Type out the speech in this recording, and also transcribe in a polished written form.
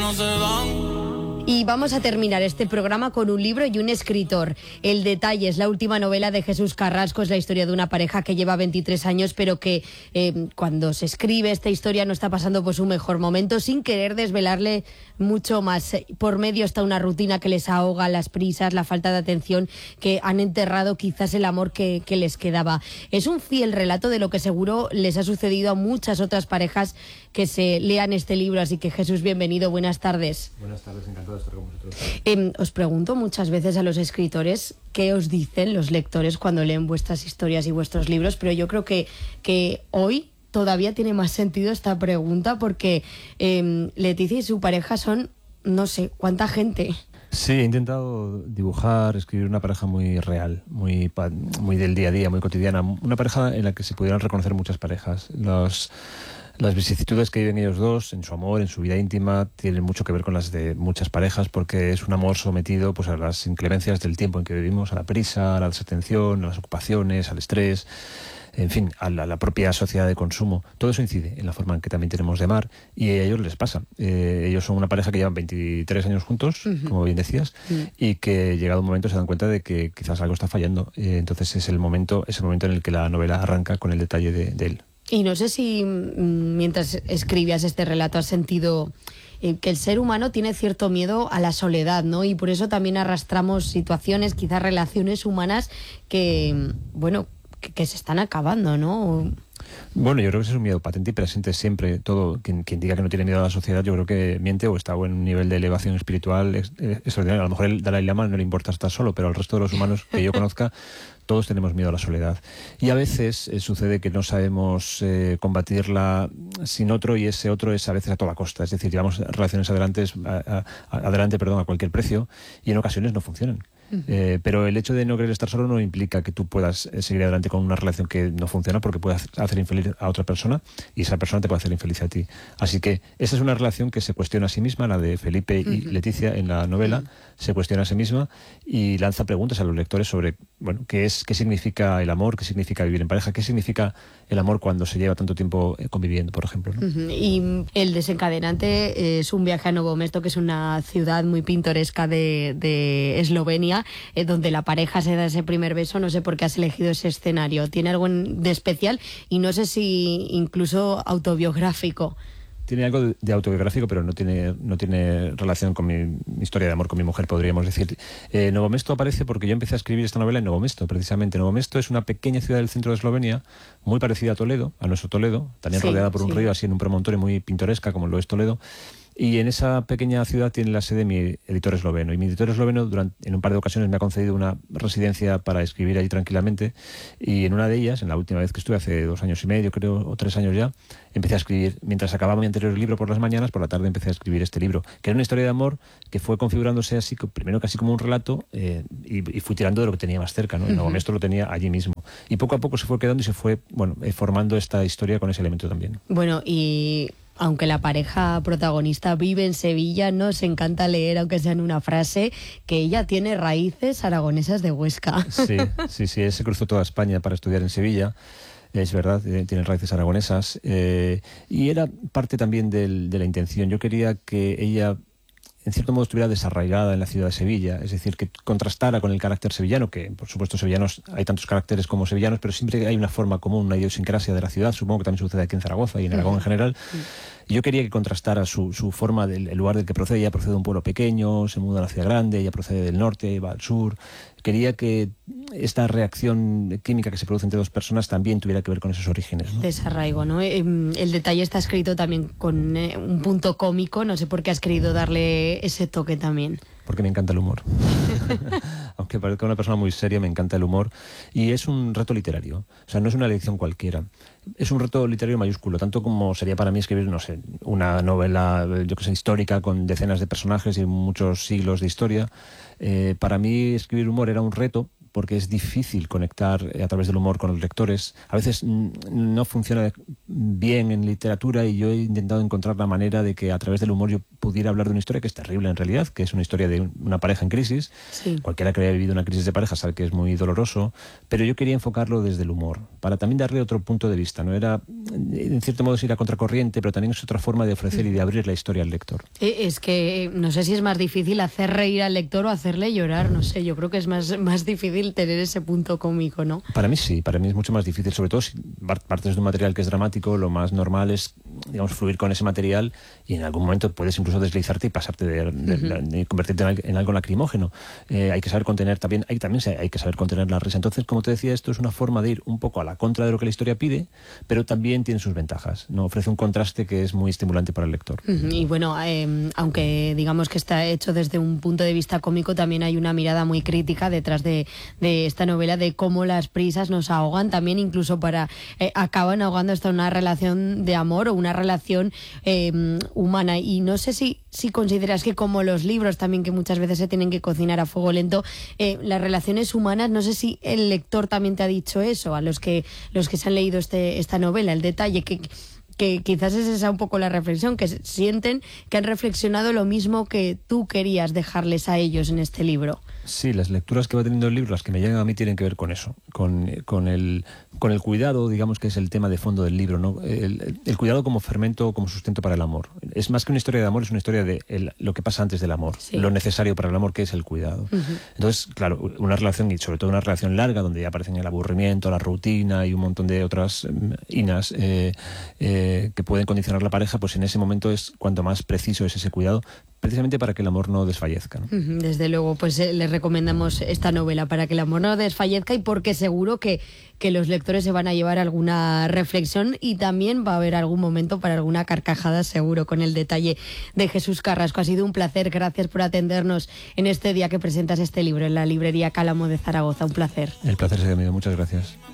no se van. Y vamos a terminar este programa con un libro y un escritor. El detalle es la última novela de Jesús Carrasco. Es la historia de una pareja que lleva 23 años, pero que cuando se escribe esta historia no está pasando pues un mejor momento, sin querer desvelarle mucho más. Por medio está una rutina que les ahoga, las prisas, la falta de atención, que han enterrado quizás el amor que les quedaba. Es un fiel relato de lo que seguro les ha sucedido a muchas otras parejas que se lean este libro. Así que Jesús, bienvenido, buenas tardes. Buenas tardes, encantado de estar con vosotros. Os pregunto muchas veces a los escritores qué os dicen los lectores cuando leen vuestras historias y vuestros libros, pero yo creo que hoy todavía tiene más sentido esta pregunta porque Leticia y su pareja son, no sé, ¿cuánta gente? Sí, he intentado dibujar, escribir una pareja muy real, muy del día a día, muy cotidiana, una pareja en la que se pudieran reconocer muchas parejas. Las vicisitudes que viven ellos dos en su amor, en su vida íntima, tienen mucho que ver con las de muchas parejas, porque es un amor sometido pues a las inclemencias del tiempo en que vivimos, a la prisa, a la desatención, a las ocupaciones, al estrés, en fin, a la propia sociedad de consumo. Todo eso incide en la forma en que también tenemos de amar, y a ellos les pasa. Ellos son una pareja que llevan 23 años juntos, como bien decías, y que llegado un momento se dan cuenta de que quizás algo está fallando. Entonces es el momento en el que la novela arranca con el detalle de él. Y no sé si mientras escribías este relato has sentido que el ser humano tiene cierto miedo a la soledad, ¿no? Y por eso también arrastramos situaciones, quizás relaciones humanas que, bueno, que se están acabando, ¿no? Bueno, yo creo que ese es un miedo patente y presente siempre. Todo quien diga que no tiene miedo a la sociedad, yo creo que miente o está en un nivel de elevación espiritual extraordinario. A lo mejor el Dalai Lama no le importa estar solo, pero al resto de los humanos que yo conozca, todos tenemos miedo a la soledad. Y a veces sucede que no sabemos combatirla sin otro, y ese otro es a veces a toda costa. Es decir, llevamos relaciones adelante a cualquier precio, y en ocasiones no funcionan. Pero el hecho de no querer estar solo no implica que tú puedas seguir adelante con una relación que no funciona, porque puede hacer infeliz a otra persona y esa persona te puede hacer infeliz a ti. Así que esa es una relación que se cuestiona a sí misma, la de Felipe y Leticia en la novela. Se cuestiona a sí misma y lanza preguntas a los lectores sobre, bueno, qué significa el amor, qué significa vivir en pareja, qué significa el amor cuando se lleva tanto tiempo conviviendo, por ejemplo, ¿no? Y el desencadenante es un viaje a Novo Mesto, que es una ciudad muy pintoresca de Eslovenia, donde la pareja se da ese primer beso. No sé por qué has elegido ese escenario. ¿Tiene algo de especial? Y no sé si incluso autobiográfico. Tiene algo de autobiográfico, pero no tiene relación con mi historia de amor con mi mujer, podríamos decir. Novo Mesto aparece porque yo empecé a escribir esta novela en Novo Mesto, precisamente. Novo Mesto es una pequeña ciudad del centro de Eslovenia, muy parecida a Toledo, a nuestro Toledo, también rodeada por un río, así en un promontorio muy pintoresca, como lo es Toledo. Y en esa pequeña ciudad tiene la sede mi editor esloveno. Y mi editor esloveno en un par de ocasiones me ha concedido una residencia para escribir allí tranquilamente. Y en una de ellas, en la última vez que estuve, hace 2 años y medio, creo, o 3 años ya, empecé a escribir. Mientras acababa mi anterior libro por las mañanas, por la tarde empecé a escribir este libro, que era una historia de amor que fue configurándose así, primero casi como un relato, y fui tirando de lo que tenía más cerca, ¿no? El Novo Mesto lo tenía allí mismo. Y poco a poco se fue quedando y se fue, formando esta historia con ese elemento también. Bueno, y aunque la pareja protagonista vive en Sevilla, nos encanta leer, aunque sea en una frase, que ella tiene raíces aragonesas de Huesca. Sí, él se cruzó toda España para estudiar en Sevilla. Es verdad, tiene raíces aragonesas. Y era parte también de la intención. Yo quería que ella, en cierto modo, estuviera desarraigada en la ciudad de Sevilla, es decir, que contrastara con el carácter sevillano, que por supuesto sevillanos hay tantos caracteres como sevillanos, pero siempre hay una forma común, una idiosincrasia de la ciudad. Supongo que también sucede aquí en Zaragoza y en Aragón en general. Yo quería que contrastara su forma del lugar del que procede. Ella procede de un pueblo pequeño, se muda a la ciudad grande, ella procede del norte, va al sur. Quería que esta reacción química que se produce entre dos personas también tuviera que ver con esos orígenes, ¿no? Desarraigo, ¿no? El detalle está escrito también con un punto cómico. No sé por qué has querido darle ese toque también. Porque me encanta el humor. Aunque parezca una persona muy seria, me encanta el humor. Y es un reto literario. O sea, no es una lección cualquiera. Es un reto literario mayúsculo, tanto como sería para mí escribir, no sé, una novela, yo que sé, histórica, con decenas de personajes y muchos siglos de historia. Para mí escribir humor era un reto, porque es difícil conectar a través del humor con los lectores. A veces no funciona bien en literatura y yo he intentado encontrar la manera de que a través del humor yo pudiera hablar de una historia que es terrible en realidad, que es una historia de una pareja en crisis. Sí. Cualquiera que haya vivido una crisis de pareja sabe que es muy doloroso, pero yo quería enfocarlo desde el humor, para también darle otro punto de vista. No era, en cierto modo, ir a contracorriente, pero también es otra forma de ofrecer y de abrir la historia al lector. Es que no sé si es más difícil hacer reír al lector o hacerle llorar, no sé, yo creo que es más difícil tener ese punto cómico, ¿no? Para mí sí, para mí es mucho más difícil, sobre todo si partes de un material que es dramático, lo más normal es, digamos, fluir con ese material y en algún momento puedes incluso deslizarte y pasarte de convertirte en algo lacrimógeno. Hay que saber contener también, hay que saber contener la risa. Entonces, como te decía, esto es una forma de ir un poco a la contra de lo que la historia pide, pero también tiene sus ventajas, ¿no? Ofrece un contraste que es muy estimulante para el lector. Y bueno, aunque digamos que está hecho desde un punto de vista cómico, también hay una mirada muy crítica detrás de esta novela, de cómo las prisas nos ahogan, también incluso acaban ahogando hasta una relación de amor o una relación humana. Y no sé si consideras que, como los libros también, que muchas veces se tienen que cocinar a fuego lento, las relaciones humanas, no sé si el lector también te ha dicho eso, a los que se han leído esta novela, el detalle que quizás es esa un poco la reflexión, que sienten que han reflexionado lo mismo que tú querías dejarles a ellos en este libro. Sí, las lecturas que va teniendo el libro, las que me llegan a mí, tienen que ver con eso, con el cuidado, digamos, que es el tema de fondo del libro, ¿no? El cuidado como fermento, como sustento para el amor. Es más que una historia de amor, es una historia de lo que pasa antes del amor, sí, lo necesario para el amor, que es el cuidado. Entonces, claro, una relación, y sobre todo una relación larga, donde ya aparecen el aburrimiento, la rutina y un montón de otras inas que pueden condicionar la pareja, pues en ese momento es cuanto más preciso es ese cuidado, precisamente para que el amor no desfallezca, ¿no? Desde luego, pues les recomendamos esta novela para que el amor no desfallezca, y porque seguro que los lectores se van a llevar alguna reflexión, y también va a haber algún momento para alguna carcajada, seguro, con el detalle de Jesús Carrasco. Ha sido un placer, gracias por atendernos en este día que presentas este libro en la librería Cálamo de Zaragoza. Un placer. El placer es mío, muchas gracias.